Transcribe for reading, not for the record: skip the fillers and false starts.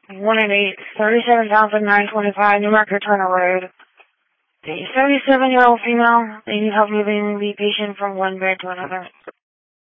188, 37,925 New Market Turner Road. A 77-year-old female. They need help moving the patient from one bed to another.